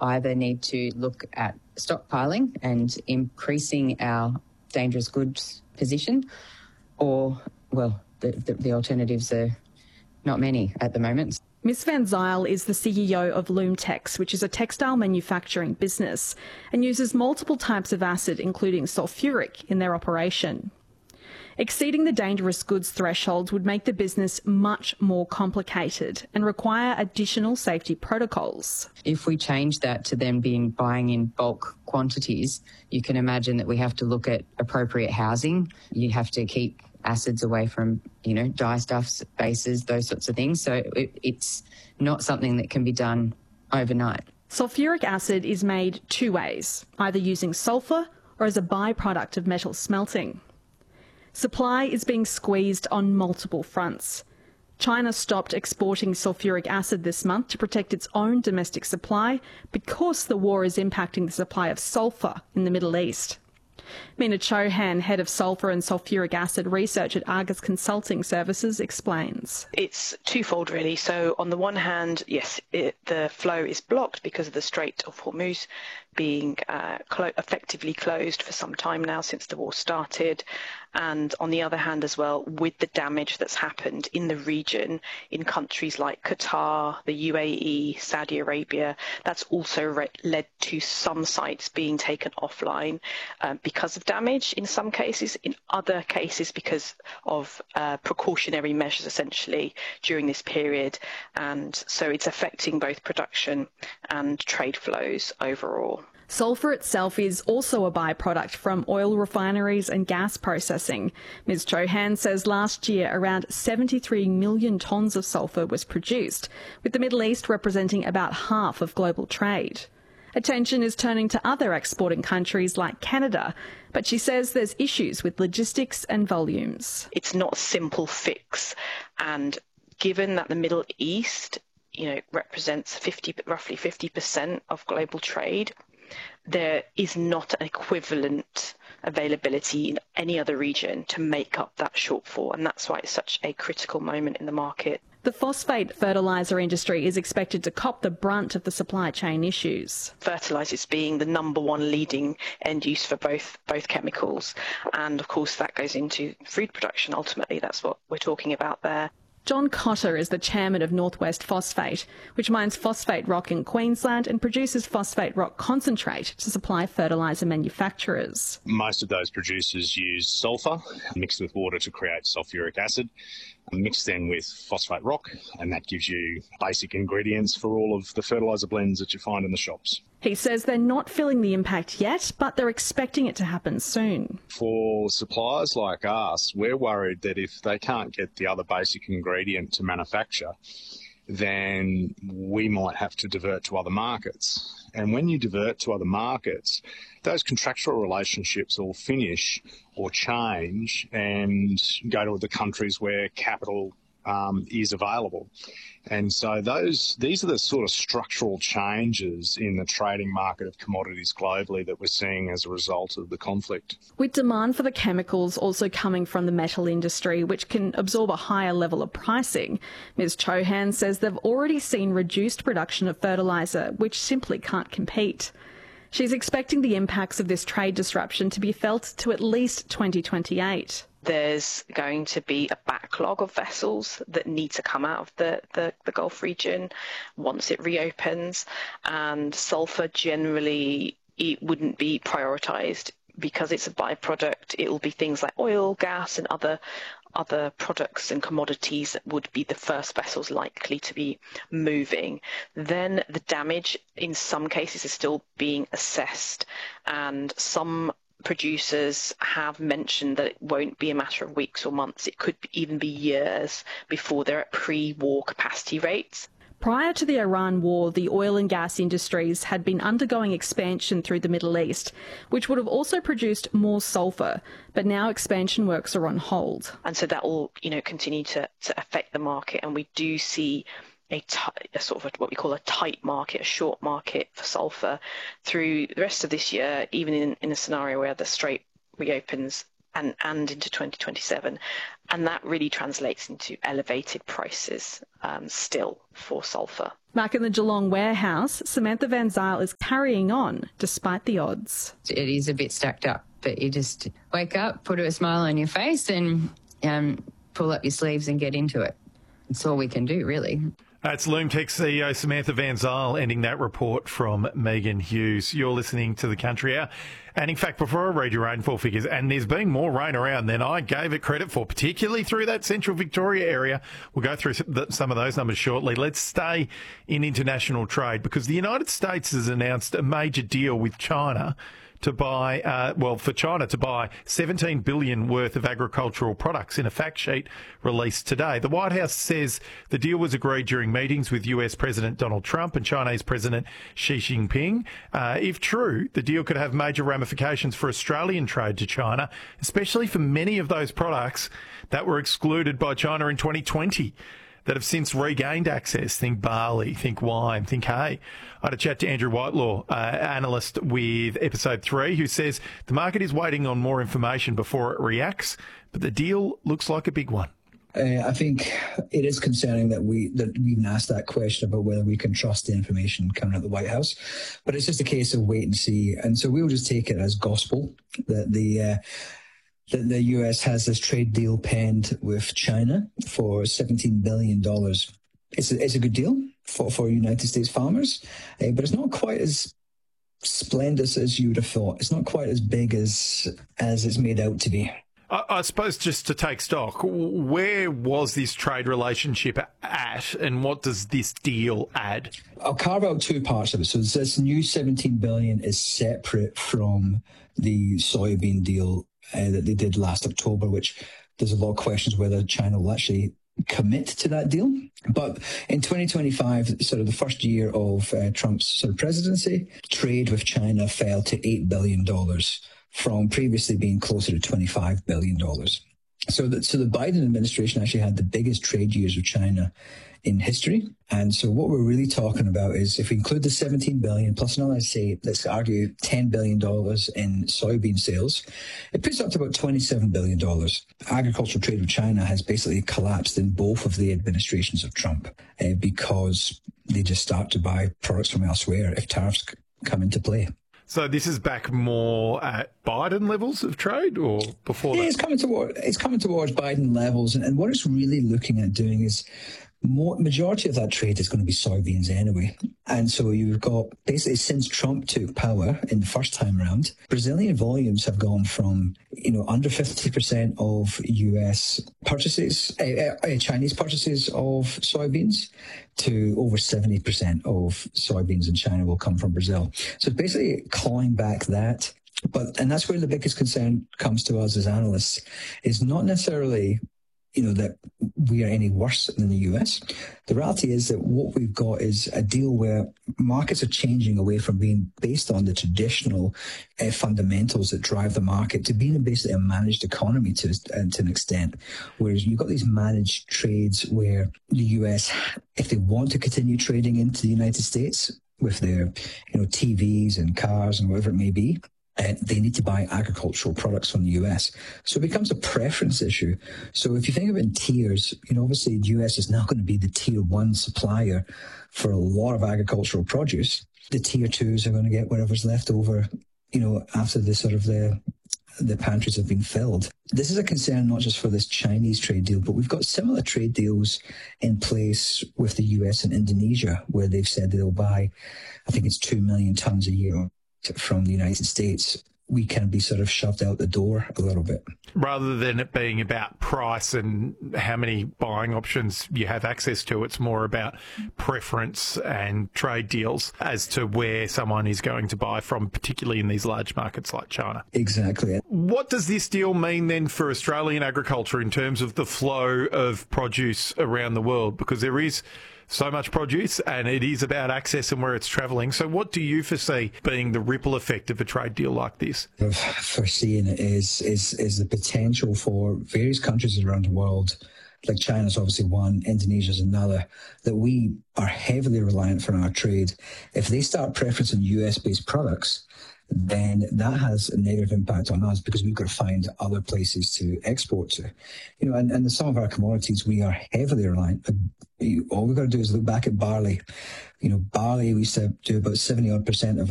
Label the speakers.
Speaker 1: either need to look at stockpiling and increasing our dangerous goods position, or, well, the alternatives are not many at the moment.
Speaker 2: Ms Van Zyl is the CEO of Loomtex, which is a textile manufacturing business, and uses multiple types of acid, including sulfuric, in their operation. Exceeding the dangerous goods thresholds would make the business much more complicated and require additional safety protocols.
Speaker 1: If we change that to them buying in bulk quantities, you can imagine that we have to look at appropriate housing. You have to keep acids away from, dyestuffs, bases, those sorts of things. So it's not something that can be done overnight.
Speaker 2: Sulfuric acid is made two ways, either using sulphur or as a byproduct of metal smelting. Supply is being squeezed on multiple fronts. China stopped exporting sulfuric acid this month to protect its own domestic supply because the war is impacting the supply of sulphur in the Middle East. Meena Chauhan, head of sulphur and sulfuric acid research at Argus Consulting Services, explains.
Speaker 3: It's twofold, really. So on the one hand, yes, the flow is blocked because of the Strait of Hormuz being effectively closed for some time now since the war started. And on the other hand as well, with the damage that's happened in the region, in countries like Qatar, the UAE, Saudi Arabia, that's also led to some sites being taken offline because of damage in some cases, in other cases because of precautionary measures essentially during this period. And so it's affecting both production and trade flows overall.
Speaker 2: Sulphur itself is also a byproduct from oil refineries and gas processing. Ms Chauhan says last year around 73 million tonnes of sulphur was produced, with the Middle East representing about half of global trade. Attention is turning to other exporting countries like Canada, but she says there's issues with logistics and volumes.
Speaker 3: It's not a simple fix, and given that the Middle East, represents roughly 50% of global trade, there is not an equivalent availability in any other region to make up that shortfall, and that's why it's such a critical moment in the market.
Speaker 2: The phosphate fertiliser industry is expected to cop the brunt of the supply chain issues.
Speaker 3: Fertilisers being the number one leading end use for both chemicals, and of course that goes into food production. Ultimately, that's what we're talking about there.
Speaker 2: John Cotter is the chairman of Northwest Phosphate, which mines phosphate rock in Queensland and produces phosphate rock concentrate to supply fertiliser manufacturers.
Speaker 4: Most of those producers use sulphur mixed with water to create sulfuric acid, mixed then with phosphate rock, and that gives you basic ingredients for all of the fertiliser blends that you find in the shops.
Speaker 2: He says they're not feeling the impact yet, but they're expecting it to happen soon.
Speaker 4: For suppliers like us, we're worried that if they can't get the other basic ingredient to manufacture, then we might have to divert to other markets. And when you divert to other markets, those contractual relationships will finish or change and go to the countries where capital is available. And so these are the sort of structural changes in the trading market of commodities globally that we're seeing as a result of the conflict.
Speaker 2: With demand for the chemicals also coming from the metal industry, which can absorb a higher level of pricing, Ms Chauhan says they've already seen reduced production of fertiliser, which simply can't compete. She's expecting the impacts of this trade disruption to be felt to at least 2028.
Speaker 3: There's going to be a backlog of vessels that need to come out of the Gulf region once it reopens, and sulphur generally it wouldn't be prioritised because it's a byproduct. It will be things like oil, gas and other products and commodities that would be the first vessels likely to be moving. Then the damage in some cases is still being assessed, and some producers have mentioned that it won't be a matter of weeks or months. It could even be years before they're at pre-war capacity rates.
Speaker 2: Prior to the Iran war, the oil and gas industries had been undergoing expansion through the Middle East, which would have also produced more sulphur, but now expansion works are on hold.
Speaker 3: And so that will, continue to affect the market, and we do see a sort of what we call a tight market, a short market for sulphur through the rest of this year, even in a scenario where the Strait reopens and into 2027. And that really translates into elevated prices still for sulphur.
Speaker 2: Back in the Geelong warehouse, Samantha Van Zyl is carrying on despite the odds.
Speaker 1: It is a bit stacked up, but you just wake up, put a smile on your face and pull up your sleeves and get into it. That's all we can do, really.
Speaker 5: That's Loomtech CEO Samantha Van Zyl ending that report from Megan Hughes. You're listening to The Country Hour. And in fact, before I read your rainfall figures, and there's been more rain around than I gave it credit for, particularly through that central Victoria area. We'll go through some of those numbers shortly. Let's stay in international trade because the United States has announced a major deal with China to buy, for China to buy $17 billion worth of agricultural products in a fact sheet released today. The White House says the deal was agreed during meetings with US President Donald Trump and Chinese President Xi Jinping. If true, the deal could have major ramifications for Australian trade to China, especially for many of those products that were excluded by China in 2020. That have since regained access. Think barley, think wine, think hay. I had a chat to Andrew Whitelaw, analyst with Episode 3, who says the market is waiting on more information before it reacts, but the deal looks like a big one.
Speaker 6: I think it is concerning that we've been asked that question about whether we can trust the information coming out of the White House, but it's just a case of wait and see. And so we'll just take it as gospel that the US has this trade deal penned with China for $17 billion. It's a good deal for United States farmers, but it's not quite as splendid as you would have thought. It's not quite as big as it's made out to be.
Speaker 5: I suppose just to take stock, where was this trade relationship at and what does this deal add?
Speaker 6: I'll carve out two parts of it. So this new $17 billion is separate from the soybean deal that they did last October, which there's a lot of questions whether China will actually commit to that deal. But in 2025, sort of the first year of Trump's sort of presidency, trade with China fell to $8 billion from previously being closer to $25 billion. So the Biden administration actually had the biggest trade years with China in history. And so what we're really talking about is if we include the $17 billion plus another, let's argue $10 billion in soybean sales, it puts up to about $27 billion. Agricultural trade with China has basically collapsed in both of the administrations of Trump because they just start to buy products from elsewhere if tariffs come into play.
Speaker 5: So this is back more at Biden levels of trade or before that?
Speaker 6: Yeah, it's coming towards Biden levels. And what it's really looking at doing is majority of that trade is going to be soybeans anyway. And so you've got basically since Trump took power in the first time around, Brazilian volumes have gone from, under 50% of US purchases, Chinese purchases of soybeans to over 70% of soybeans in China will come from Brazil. So it's basically clawing back that. And that's where the biggest concern comes to us as analysts is not necessarily that we are any worse than the US. The reality is that what we've got is a deal where markets are changing away from being based on the traditional fundamentals that drive the market to being basically a managed economy to an extent. Whereas you've got these managed trades where the US, if they want to continue trading into the United States with their, TVs and cars and whatever it may be, they need to buy agricultural products from the US. So it becomes a preference issue. So if you think of it in tiers, obviously the US is now going to be the tier one supplier for a lot of agricultural produce. The tier twos are going to get whatever's left over, after the sort of the pantries have been filled. This is a concern not just for this Chinese trade deal, but we've got similar trade deals in place with the US and Indonesia, where they've said they'll buy, I think it's 2 million tons a year from the United States. We can be sort of shoved out the door a little bit.
Speaker 5: Rather than it being about price and how many buying options you have access to, it's more about preference and trade deals as to where someone is going to buy from, particularly in these large markets like China.
Speaker 6: Exactly.
Speaker 5: What does this deal mean then for Australian agriculture in terms of the flow of produce around the world? Because there is so much produce and it is about access and where it's travelling. So what do you foresee being the ripple effect of a trade deal like this?
Speaker 6: What I'm foreseeing is the potential for various countries around the world, like China's obviously one, Indonesia's another, that we are heavily reliant for our trade. If they start preferencing US-based products, then that has a negative impact on us because we've got to find other places to export to. And some of our commodities, we are heavily reliant. All we've got to do is look back at barley. Barley, we used to do about 70% of